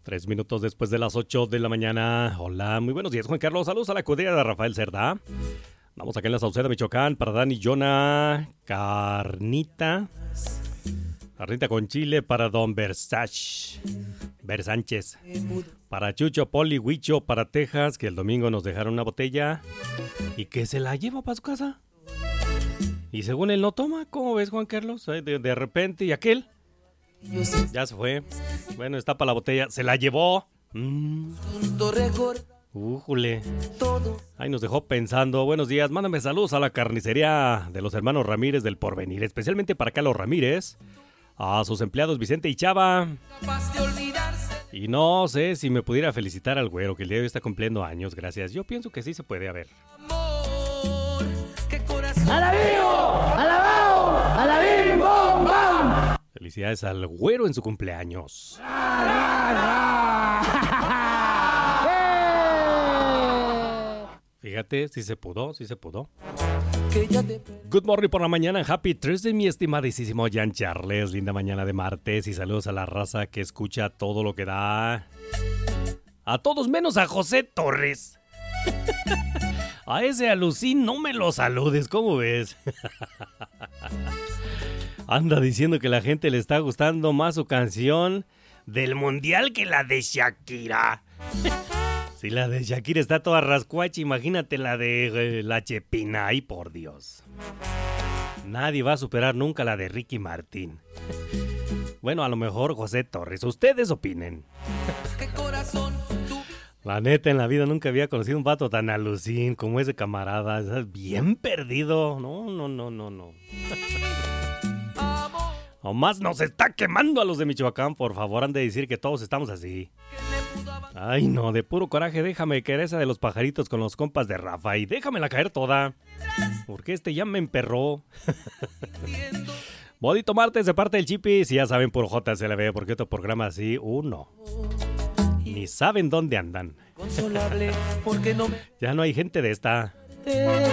3 minutos después de las 8 de la mañana. Hola, muy buenos días, Juan Carlos. Saludos a la cuadrilla de Rafael Cerda. Vamos acá en la Sauceda, Michoacán, para Dani Jonah. Carnita con chile para Don Versánchez. Para Chucho, Poli, Huicho, para Texas, que el domingo nos dejaron una botella y que se la lleva para su casa. Y según él no toma, ¿cómo ves, Juan Carlos? De repente, ¿y aquel? Ya se fue. Bueno, está para la botella. Se la llevó. Újule. Ahí nos dejó pensando. Buenos días, mándame saludos a la carnicería de los hermanos Ramírez del Porvenir. Especialmente para Carlos Ramírez. A sus empleados Vicente y Chava. Y no sé si me pudiera felicitar al güero, que el día de hoy está cumpliendo años. Gracias. Yo pienso que sí se puede. A ver. ¡Alabío! ¡Alabao! ¡Alabim! ¡Bom! ¡Bam! Felicidades al güero en su cumpleaños. Fíjate, sí se pudo. Good morning por la mañana, Happy Thursday, mi estimadísimo Jan Charles. Linda mañana de martes y saludos a la raza que escucha todo lo que da. A todos menos a José Torres. A ese alucín no me lo saludes, ¿cómo ves? Anda diciendo que la gente le está gustando más su canción del mundial que la de Shakira. Si la de Shakira está toda rascuacha, imagínate la de la Chepina. Ay, por Dios. Nadie va a superar nunca la de Ricky Martin. Bueno, a lo mejor José Torres. Ustedes opinen. La neta, en la vida nunca había conocido un vato tan alucín como ese camarada. Bien perdido. No. Nomás nos está quemando a los de Michoacán. Por favor, han de decir que todos estamos así. Ay, no, de puro coraje, déjame caer esa de los pajaritos con los compas de Rafa y déjamela caer toda. Porque ya me emperró. Bonito martes de parte del Chipi. Si ya saben, por JCLB, porque otro programa así, uno. Ni saben dónde andan. Ya no hay gente de esta.